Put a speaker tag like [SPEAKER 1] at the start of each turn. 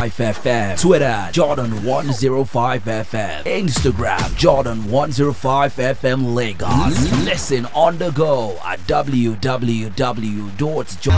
[SPEAKER 1] FM, Twitter Jordan105FM, Instagram Jordan105FM Lagos. Listen on the go at www.jordan